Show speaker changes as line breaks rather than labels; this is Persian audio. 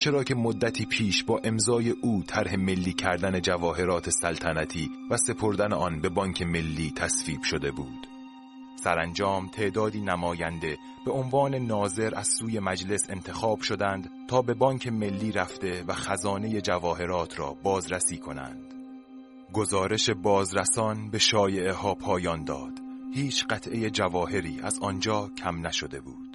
چرا که مدتی پیش با امضای او طرح ملی کردن جواهرات سلطنتی و سپردن آن به بانک ملی تصویب شده بود. سرانجام تعدادی نماینده به عنوان ناظر از سوی مجلس انتخاب شدند تا به بانک ملی رفته و خزانه جواهرات را بازرسی کنند. گزارش بازرسان به شایعه ها پایان داد. هیچ قطعه جواهری از آنجا کم نشده بود.